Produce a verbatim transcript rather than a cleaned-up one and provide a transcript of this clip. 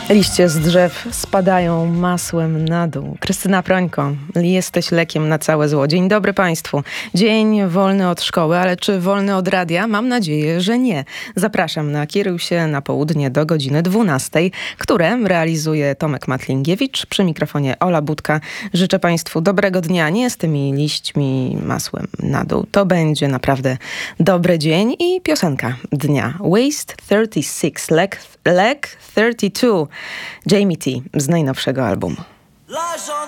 Liście z drzew spadają masłem na dół. Krystyna Prońko, jesteś lekiem na całe zło. Dzień dobry Państwu. Dzień wolny od szkoły, ale czy wolny od radia? Mam nadzieję, że nie. Zapraszam na Kieruj się na południe do godziny dwunastej, które realizuje Tomek Matlingiewicz. Przy mikrofonie Ola Budka. Życzę Państwu dobrego dnia. Nie z tymi liśćmi masłem na dół. To będzie naprawdę dobry dzień i piosenka dnia. Waist trzydzieści sześć, Leg, leg trzydzieści dwa. Jamie T z najnowszego albumu.